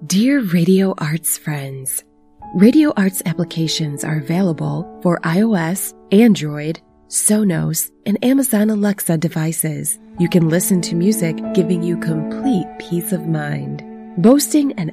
Dear Radio Arts friends, Radio Arts applications are available for iOS, Android, Sonos, and Amazon Alexa devices. You can listen to music, giving you complete peace of mind. Boasting an